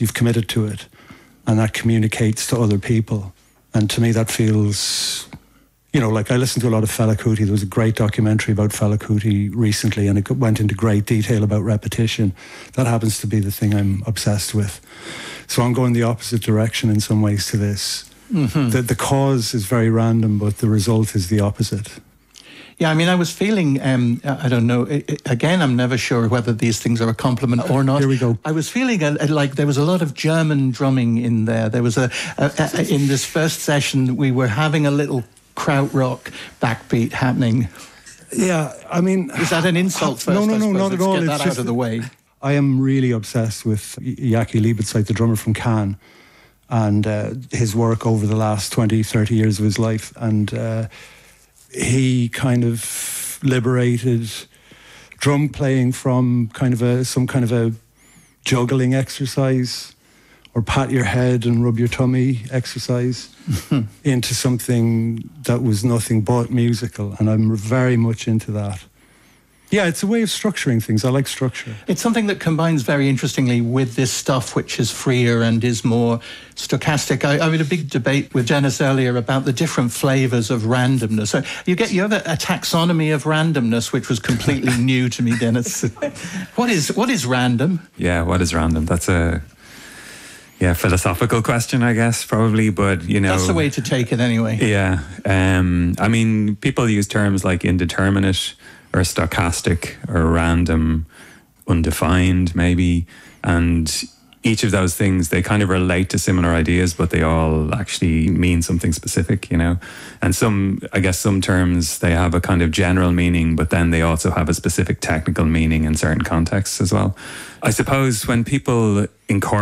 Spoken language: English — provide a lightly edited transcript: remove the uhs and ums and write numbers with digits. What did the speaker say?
you've committed to it, and that communicates to other people. And to me, that feels, like I listened to a lot of Fela Kuti. There was a great documentary about Fela Kuti recently, and it went into great detail about repetition. That happens to be the thing I'm obsessed with. So I'm going the opposite direction in some ways to this. Mm-hmm. The cause is very random, but the result is the opposite. Yeah, I mean, I was feeling, I don't know, again, I'm never sure whether these things are a compliment or not. Here we go. I was feeling like there was a lot of German drumming in there. There was in this first session, we were having a little krautrock backbeat happening. Yeah, I mean... Is that an insult first? No, not at all. Get that out of the way. I am really obsessed with Jaki Liebezeit, the drummer from Cannes, and his work over the last 20, 30 years of his life. And he kind of liberated drum playing from some kind of a juggling exercise, or pat your head and rub your tummy exercise, into something that was nothing but musical. And I'm very much into that. Yeah, it's a way of structuring things. I like structure. It's something that combines very interestingly with this stuff which is freer and is more stochastic. I had a big debate with Dennis earlier about the different flavours of randomness. So you have a taxonomy of randomness, which was completely new to me, Dennis. What is random? Yeah, what is random? That's a philosophical question, I guess, probably, but, That's the way to take it anyway. Yeah. I mean, people use terms like indeterminate, or stochastic, or random, undefined, maybe. And each of those things, they kind of relate to similar ideas, but they all actually mean something specific, And some terms, they have a kind of general meaning, but then they also have a specific technical meaning in certain contexts as well. I suppose when people incorporate